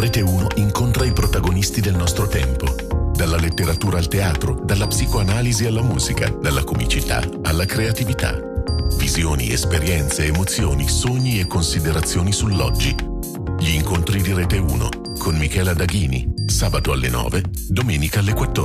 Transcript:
Rete 1 incontra i protagonisti del nostro tempo. Dalla letteratura al teatro, dalla psicoanalisi alla musica, dalla comicità alla creatività. Visioni, esperienze, emozioni, sogni e considerazioni sull'oggi. Gli incontri di Rete 1 con Michela Daghini, sabato alle 9, domenica alle 14.